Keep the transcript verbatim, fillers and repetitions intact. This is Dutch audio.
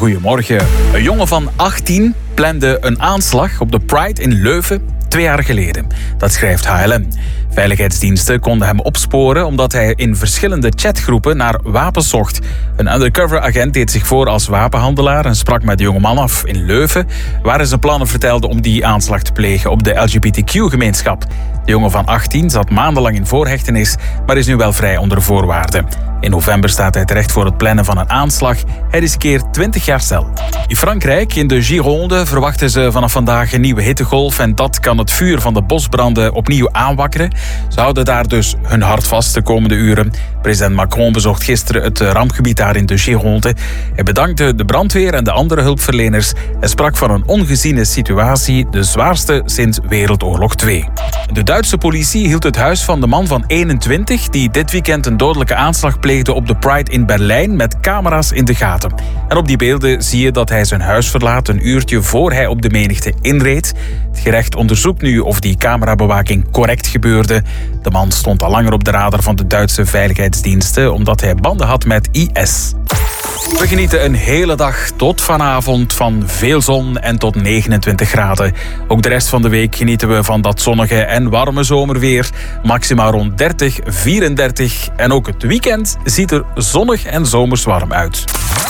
goedemorgen. Een jongen van achttien plande een aanslag op de Pride in Leuven twee jaar geleden. Dat schrijft H L M. Veiligheidsdiensten konden hem opsporen omdat hij in verschillende chatgroepen naar wapens zocht. Een undercover agent deed zich voor als wapenhandelaar en sprak met de jongeman af in Leuven, waar hij zijn plannen vertelde om die aanslag te plegen op de L G B T Q-gemeenschap. De jongen van achttien zat maandenlang in voorhechtenis, maar is nu wel vrij onder voorwaarden. In november staat hij terecht voor het plannen van een aanslag. Hij riskeert twintig jaar cel. In Frankrijk, in de Gironde, verwachten ze vanaf vandaag een nieuwe hittegolf en dat kan het vuur van de bosbranden opnieuw aanwakkeren. Ze houden daar dus hun hart vast de komende uren. President Macron bezocht gisteren het rampgebied daar in de Gironde. Hij bedankte de brandweer en de andere hulpverleners en sprak van een ongeziene situatie, de zwaarste sinds Wereldoorlog twee. De Duitse politie hield het huis van de man van eenentwintig die dit weekend een dodelijke aanslag pleegde op de Pride in Berlijn met camera's in de gaten. En op die beelden zie je dat hij zijn huis verlaat een uurtje voor hij op de menigte inreed. Het gerecht onderzoekt nu of die camerabewaking correct gebeurde. De man stond al langer op de radar van de Duitse veiligheidsdiensten omdat hij banden had met I S. We genieten een hele dag tot vanavond van veel zon en tot negenentwintig graden. Ook de rest van de week genieten we van dat zonnige en warme zomerweer. Maximaal rond dertig, vierendertig. En ook het weekend ziet er zonnig en zomers warm uit.